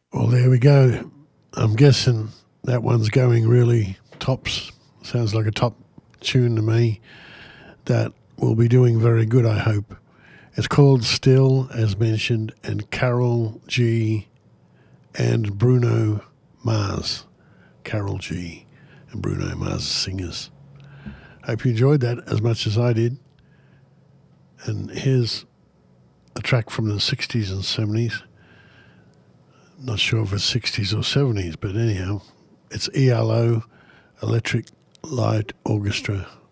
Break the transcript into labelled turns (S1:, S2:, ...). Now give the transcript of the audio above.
S1: Well, there we go. I'm guessing that one's going really tops. Sounds like a top tune to me. That will be doing very good, I hope. It's called Still, as mentioned, and Carol G and Bruno Mars. Carol G and Bruno Mars singers. Hope you enjoyed that as much as I did. And here's a track from the 60s and 70s. Not sure if it's 60s or 70s, but anyhow, it's ELO, Electric Light Orchestra.